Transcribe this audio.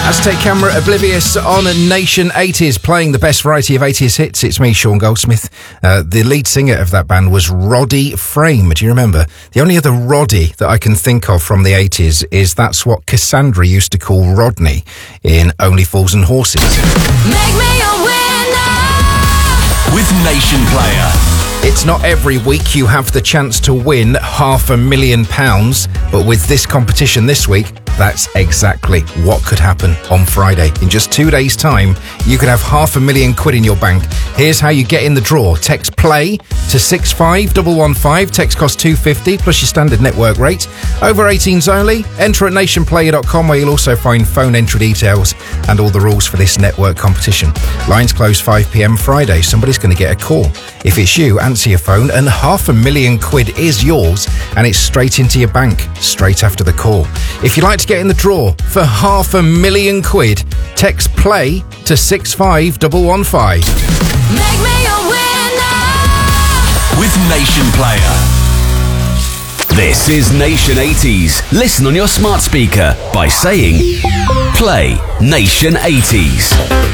Aztec Camera, Oblivious on Nation 80s, playing the best variety of 80s hits. It's me, Sean Goldsmith. The lead singer of that band was Roddy Frame. Do you remember? The only other Roddy that I can think of from the 80s is that's what Cassandra used to call Rodney in Only Fools and Horses. Make me a winner with Nation Player. It's not every week you have the chance to win £500,000, but with this competition this week, that's exactly what could happen on Friday. In just 2 days' time, you could have £500,000 in your bank. Here's how you get in the draw. Text PLAY to 65115. Text costs £2.50 plus your standard network rate. Over 18s only. Enter at nationplayer.com, where you'll also find phone entry details and all the rules for this network competition. Lines close 5 p.m. Friday. Somebody's going to get a call. If it's you, answer your phone and £500,000 is yours, and it's straight into your bank straight after the call. If you'd like to get in the draw for £500,000, text PLAY to 65115. Make me a winner with Nation Player. This is Nation 80s. Listen on your smart speaker by saying Play Nation 80s.